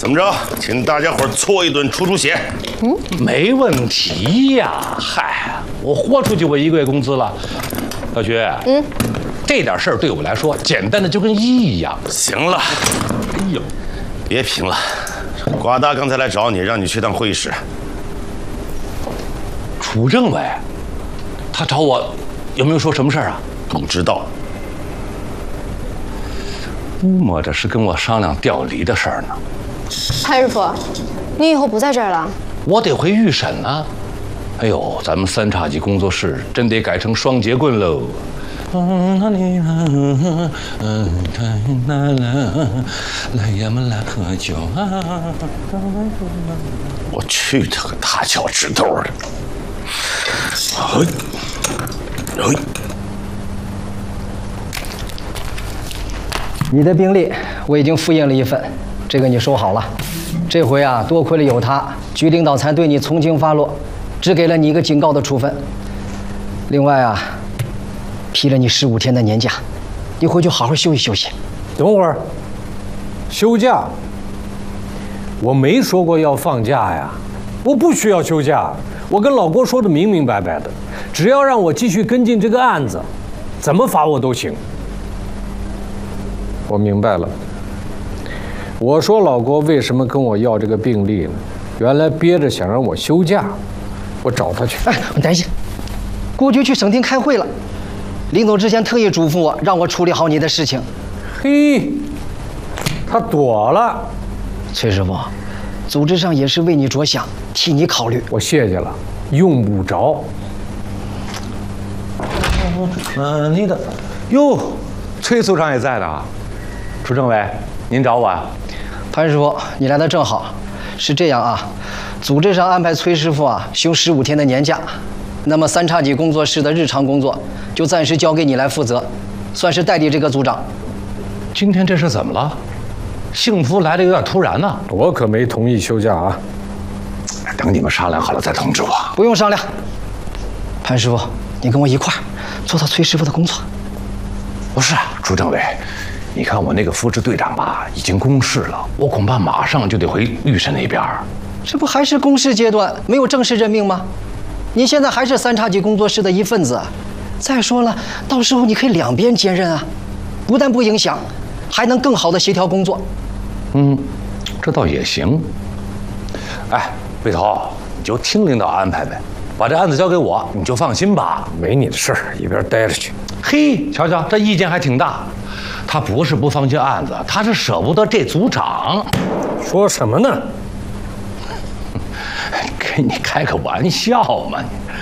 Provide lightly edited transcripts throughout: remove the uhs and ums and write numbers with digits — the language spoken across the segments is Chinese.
怎么着？请大家伙搓一顿出血。 没问题呀。嗨，我豁出去我1个月工资了。小徐，这点事儿对我来说简单的就跟1一样。 行了， 哎呦， 别贫了。瓜大刚才来找你，让你去趟会议室。 楚政委，他找我，有没有说什么事儿啊？ 不知道。 估摸着是跟我商量调离的事儿呢。 潘师傅，你以后不在这儿了？ 我得回预审呢。哎呦，咱们3叉戟工作室真得改成双节棍喽。来呀嘛来喝酒啊！ 我去他个大脚趾头的！ 你的病历我已经复印了1份，这个你收好了。这回啊，多亏了有他，局领导才对你从轻发落，只给了你一个警告的处分。另外啊，批了你15天的年假，你回去好好休息休息。 等会儿，休假？我没说过要放假呀，我不需要休假。我跟老郭说的明明白白的，只要让我继续跟进这个案子，怎么罚我都行。我明白了。我说老郭为什么跟我要这个病历呢？原来憋着想让我休假，我找他去。 哎，等一下，郭局去省厅开会了，临走之前特意嘱咐我，让我处理好你的事情。 嘿，他躲了。 崔师傅，组织上也是为你着想，替你考虑。 我谢谢了，用不着。 那个，哟，崔组长也在呢。楚政委，您找我啊？ 潘师傅，你来的正好。是这样啊，组织上安排崔师傅啊休15天的年假，那么3叉戟工作室的日常工作就暂时交给你来负责，算是代理这个组长。 今天这是怎么了？幸福来的有点突然呢。 我可没同意休假啊。 等你们商量好了再通知我。 不用商量，潘师傅，你跟我一块儿做到崔师傅的工作。 不是啊，楚政委，你看我那个副支队长吧，已经公示了，我恐怕马上就得回预审那边。 这不还是公示阶段，没有正式任命吗？你现在还是3叉戟工作室的一份子。再说了，到时候你可以2边兼任啊，不但不影响，还能更好的协调工作。 这倒也行。哎，魏头，你就听领导安排呗，把这案子交给我，你就放心吧。 没你的事儿，一边待着去。 嘿，瞧瞧，这意见还挺大。他不是不放心案子，他是舍不得这组长。 说什么呢？ 跟你开个玩笑嘛！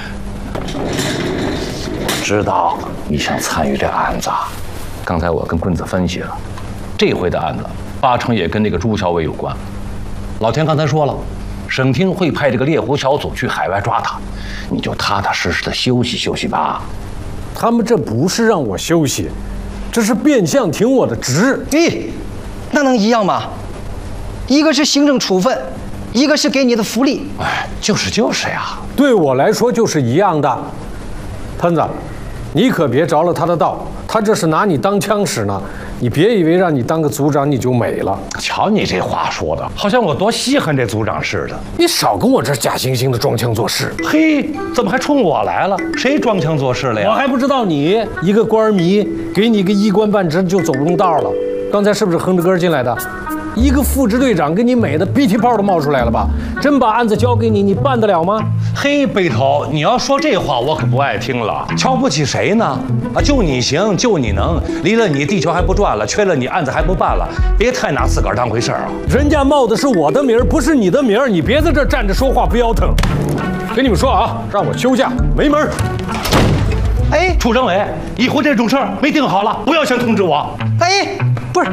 我知道你想参与这案子，刚才我跟棍子分析了，这回的案子8成也跟那个朱小伟有关。老田刚才说了，省厅会派这个猎狐小组去海外抓他，你就踏踏实实的休息休息吧。 他们这不是让我休息，这是变相停我的职。 咦，那能一样吗？一个是行政处分，一个是给你的福利。 哎，就是呀。 对我来说就是一样的。喷子，你可别着了他的道，他这是拿你当枪使呢。你别以为让你当个组长你就美了。 瞧你这话说的，好像我多稀罕这组长似的。 你少跟我这假惺惺的装腔作势。 嘿，怎么还冲我来了？谁装腔作势了呀？ 我还不知道你一个官迷，给你个一官半职就走不动道了。刚才是不是哼着歌进来的？一个副支队长给你美的鼻涕泡都冒出来了吧？真把案子交给你，你办得了吗？ 嘿，背头，你要说这话我可不爱听了。瞧不起谁呢？啊，就你行，就你能，离了你地球还不转了，缺了你案子还不办了，别太拿自个儿当回事儿啊！ 人家冒的是我的名儿，不是你的名儿，你别在这站着说话不腰疼。跟你们说啊，让我休假没门儿。 哎， 楚政委，以后这种事儿没定好了，不要先通知我。 哎，不是，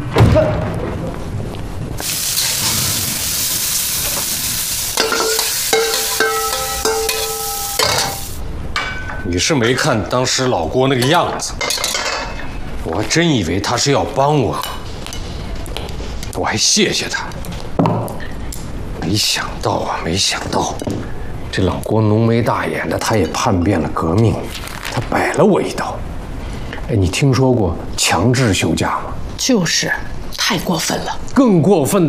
你是没看当时老郭那个样子，我还真以为他是要帮我，我还谢谢他。没想到，这老郭浓眉大眼的，他也叛变了革命，他摆了我一道。哎，你听说过强制休假吗？ 就是，太过分了。 更过分的。